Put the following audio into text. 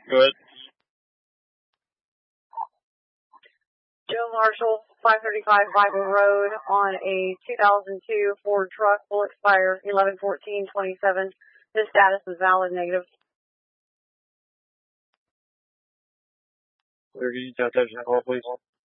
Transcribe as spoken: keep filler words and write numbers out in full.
Go ahead. Joe Marshall, five thirty-five Bible Road on a two thousand two Ford truck will expire eleven fourteen twenty-seven. This status is valid negative. Clear, can you tap that call, please?